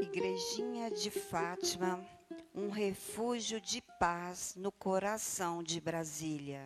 Igrejinha de Fátima, um refúgio de paz no coração de Brasília.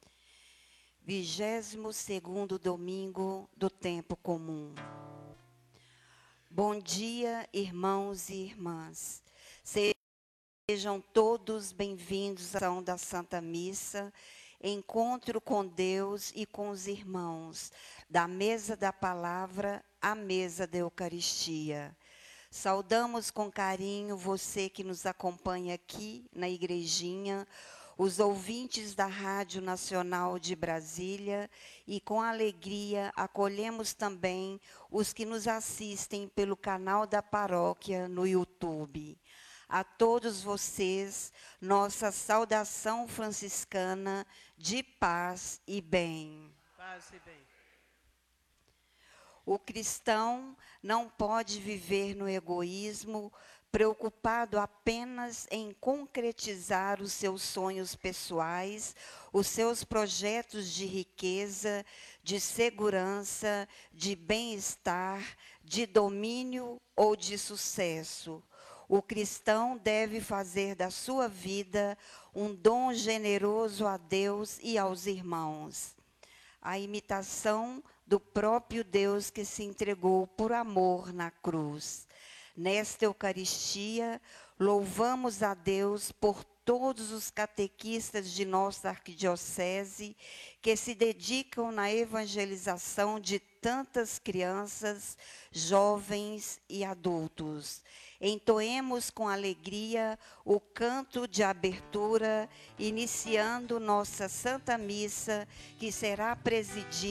22º domingo do tempo comum. Bom dia, irmãos e irmãs. Sejam todos bem-vindos à ação da Santa Missa, encontro com Deus e com os irmãos, da mesa da palavra à mesa da Eucaristia. Saudamos com carinho você que nos acompanha aqui na Igrejinha, os ouvintes da Rádio Nacional de Brasília e com alegria acolhemos também os que nos assistem pelo canal da paróquia no YouTube. A todos vocês, nossa saudação franciscana de paz e bem. Paz e bem. O cristão não pode viver no egoísmo, preocupado apenas em concretizar os seus sonhos pessoais, os seus projetos de riqueza, de segurança, de bem-estar, de domínio ou de sucesso. O cristão deve fazer da sua vida um dom generoso a Deus e aos irmãos. A imitação do próprio Deus que se entregou por amor na cruz. Nesta Eucaristia, louvamos a Deus por todos os catequistas de nossa arquidiocese que se dedicam na evangelização de tantas crianças, jovens e adultos. Entoemos com alegria o canto de abertura, iniciando nossa Santa Missa, que será presidida